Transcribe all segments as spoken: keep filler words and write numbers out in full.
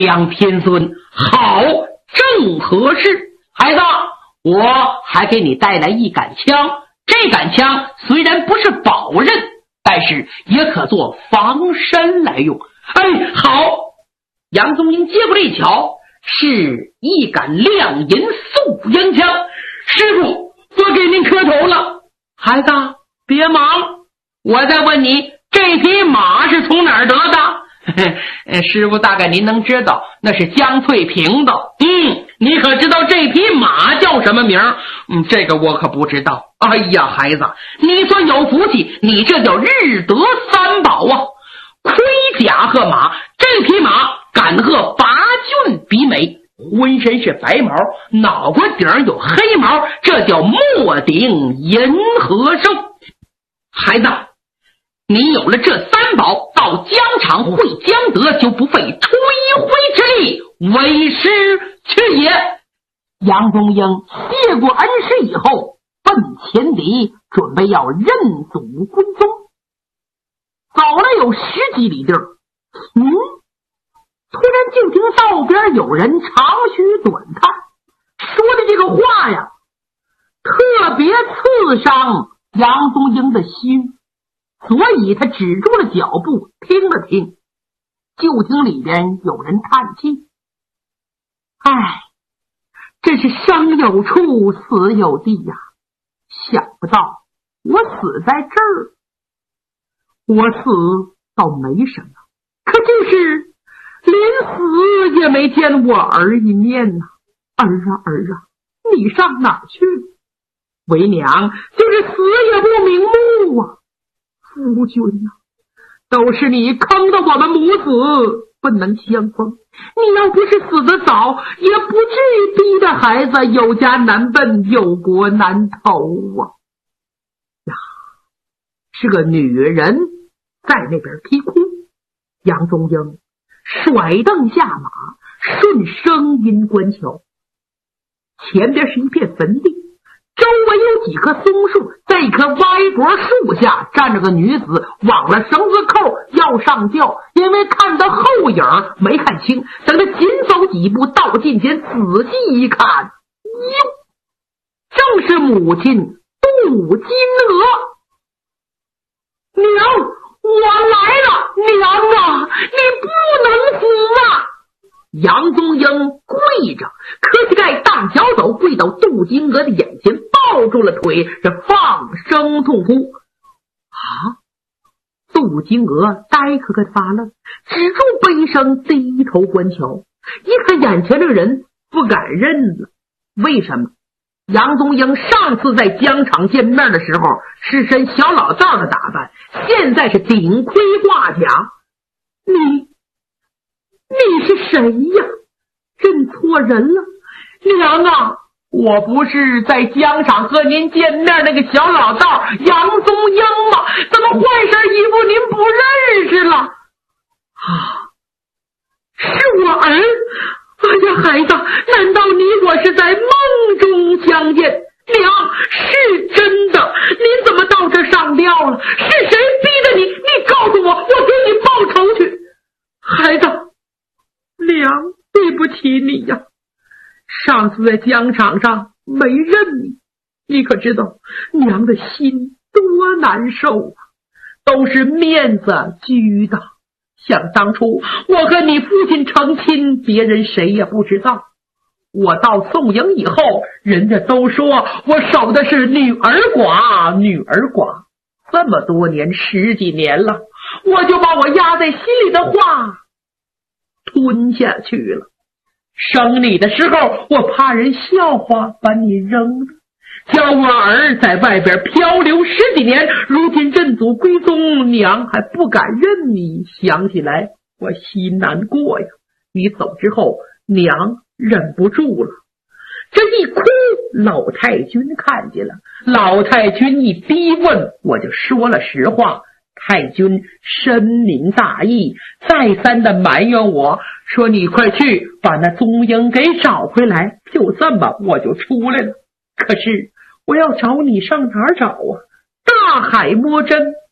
梁天孙，好，正合适。孩子，我还给你带来一杆枪，这杆枪虽然不是宝刃，但是也可做防身来用。哎，好。杨宗英接过这一瞧，是一杆亮银素烟枪。师傅，我给您磕头了。孩子，别忙，我再问你，这匹马是从哪儿得的？师傅，大概您能知道，那是江翠萍的。嗯，你可知道这匹马叫什么名？嗯，这个我可不知道。哎呀，孩子，你算有福气，你这叫日得三宝啊！盔甲和马，这匹马敢和八骏比美，浑身是白毛，脑瓜顶上有黑毛，这叫末顶银河兽。孩子，你有了这三宝，到疆场会江德，就不费吹灰之力为师去也。杨宗英谢过恩师以后，奔前敌，准备要认祖归宗。走了有十几里地儿，嗯，突然就听道边有人长吁短叹，说的这个话呀，特别刺伤杨宗英的心，所以他止住了脚步，听了听，就听里边有人叹气：“唉，真是生有处，死有地呀！想不到我死在这儿。我死倒没什么，可就是临死也没见我儿一面呐、啊！儿啊儿啊，你上哪儿去？为娘就是死也不瞑目啊！夫君啊，都是你坑得我们母子不能相逢。你要不是死得早，也不至于逼得孩子有家难奔，有国难投啊！呀，是个女人在那边啼哭。杨宗英甩蹬下马，顺声音观瞧，前边是一片坟地，周围有几棵松树，在一棵歪脖树下站着个女子，网了绳子扣要上吊，因为看到后影没看清，等他紧走几步到近前仔细一看，哟，正是母亲杜金娥。娘，我来了！娘啊，你不能死啊！杨宗英跪着，磕膝盖荡脚走，跪到杜金娥的眼前，抱住了腿，这放声痛哭。啊！杜金娥呆可可发愣，止住悲声，低头观瞧，一看眼前这个人，不敢认了。为什么？杨宗英上次在疆场见面的时候是身小老道的打扮，现在是顶盔挂甲。你你是谁呀？认错人了。娘啊，我不是在疆场和您见面那个小老道杨宗英吗？怎么换身衣服您不认识了？啊，是我儿。哎呀，孩子，难道你我是在梦中相见？娘，是真的。您怎么到这上吊了？是谁逼的你？你告诉我，我给你报仇去。孩子，娘，对不起你呀。上次在疆场上没认你，你可知道娘的心多难受啊，都是面子拘的。想当初我和你父亲成亲，别人谁也不知道。我到宋营以后，人家都说我守的是女儿寡，女儿寡。这么多年，十几年了，我就把我压在心里的话吞下去了。生你的时候，我怕人笑话，把你扔了。叫我儿在外边漂流十几年，如今认祖归宗，娘还不敢认你。想起来我心难过呀。你走之后，娘忍不住了，这一哭，老太君看见了。老太君一逼问，我就说了实话。太君深明大义，再三的埋怨我说，你快去把那宗英给找回来。就这么我就出来了。可是我要找你上哪儿找啊？大海摸针，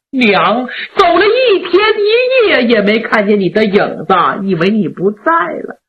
娘，走了一天一夜也没看见你的影子，以为你不在了。